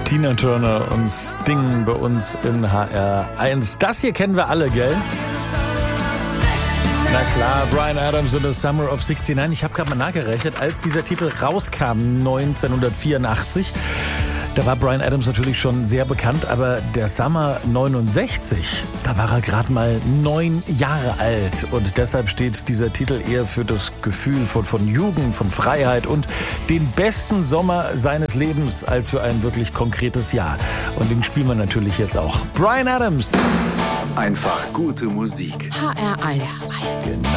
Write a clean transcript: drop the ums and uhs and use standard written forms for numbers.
Tina Turner und Sting bei uns in HR1. Das hier kennen wir alle, gell? Na klar, Bryan Adams und The Summer of 69. Ich habe gerade mal nachgerechnet, als dieser Titel rauskam, 1984, da war Bryan Adams natürlich schon sehr bekannt, aber der Summer 69, da war er gerade mal 9 Jahre alt. Und deshalb steht dieser Titel eher für das Gefühl von Jugend, von Freiheit und den besten Sommer seines Lebens als für ein wirklich konkretes Jahr. Und den spielen wir natürlich jetzt auch. Bryan Adams. Einfach gute Musik. HR1. Genau.